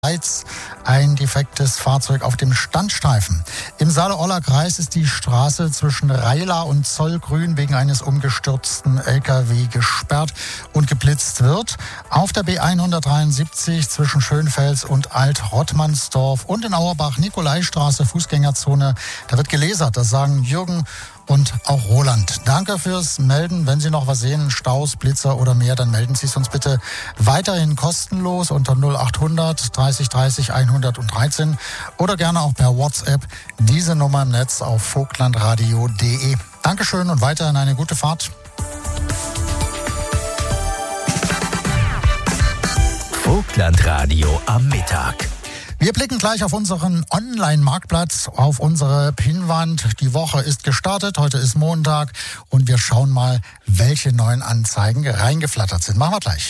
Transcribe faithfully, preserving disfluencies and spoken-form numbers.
ein defektes Fahrzeug auf dem Standstreifen. Im Saale-Orla-Kreis ist die Straße zwischen Reila und Zollgrün wegen eines umgestürzten L K W gesperrt und geblitzt wird. Auf der B hundertdreiundsiebzig zwischen Schönfels und Alt-Rottmannsdorf und in Auerbach, Nikolaistraße, Fußgängerzone. Da wird gelasert, das sagen Jürgen und auch Roland. Danke fürs Melden. Wenn Sie noch was sehen, Staus, Blitzer oder mehr, dann melden Sie es uns bitte weiterhin kostenlos unter null achthundert dreißig dreißig hundertdreizehn oder gerne auch per WhatsApp. Diese Nummer im Netz auf vogtlandradio punkt de. Dankeschön und weiterhin eine gute Fahrt. Vogtlandradio am Mittag. Wir blicken gleich auf unseren Online-Marktplatz, auf unsere Pinnwand. Die Woche ist gestartet, heute ist Montag und wir schauen mal, welche neuen Anzeigen reingeflattert sind. Machen wir gleich.